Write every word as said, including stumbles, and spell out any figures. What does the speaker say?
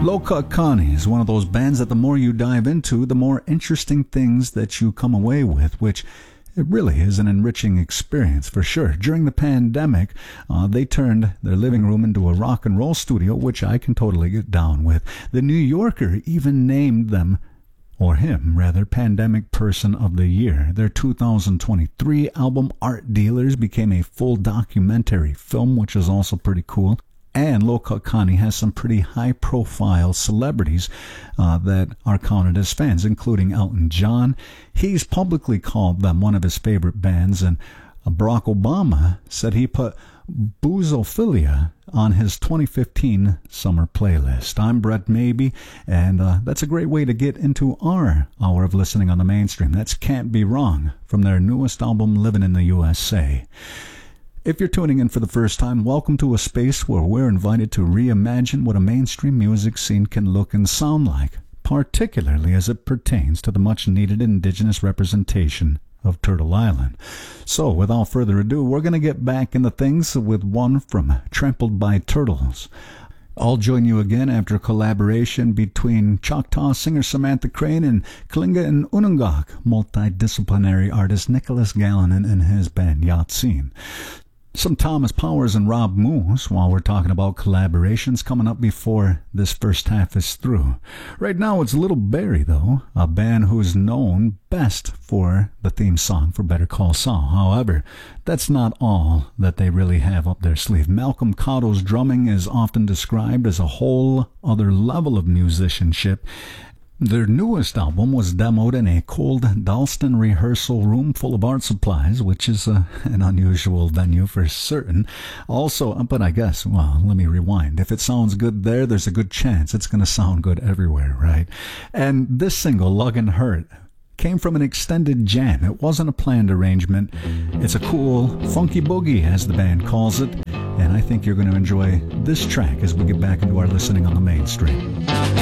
Low Cut Connie is one of those bands that the more you dive into, the more interesting things that you come away with, which it really is an enriching experience for sure. During the pandemic, uh, they turned their living room into a rock and roll studio, which I can totally get down with. The New Yorker even named them, or him rather, Pandemic Person of the Year. Their two thousand twenty-three album Art Dealers became a full documentary film, which is also pretty cool. And Low Cut Connie has some pretty high-profile celebrities uh, that are counted as fans, including Elton John. He's publicly called them one of his favorite bands, and uh, Barack Obama said he put Boozophilia on his twenty fifteen summer playlist. I'm Brett Maybe, and uh, that's a great way to get into our hour of listening on the mainstream. That's Can't Be Wrong from their newest album, Living in the U S A. If you're tuning in for the first time, welcome to a space where we're invited to reimagine what a mainstream music scene can look and sound like, particularly as it pertains to the much-needed indigenous representation of Turtle Island. So, without further ado, we're going to get back into things with one from Trampled by Turtles. I'll join you again after a collaboration between Choctaw singer Samantha Crane and Kalinga and Unungak multidisciplinary artist Nicholas Gallinen and his band Yatsin. Some Thomas Powers and Rob Moose while we're talking about collaborations coming up before this first half is through. Right now it's Little Barrie, though, a band who's known best for the theme song for Better Call Saul. However, that's not all that they really have up their sleeve. Malcolm Cotto's drumming is often described as a whole other level of musicianship. Their newest album was demoed in a cold Dalston rehearsal room full of art supplies, which is uh, an unusual venue for certain. Also, but I guess, well, let me rewind. If it sounds good there, there's a good chance it's going to sound good everywhere, right? And this single, Luggin' Hurt, came from an extended jam. It wasn't a planned arrangement. It's a cool, funky boogie, as the band calls it, and I think you're going to enjoy this track as we get back into our listening on the mainstream.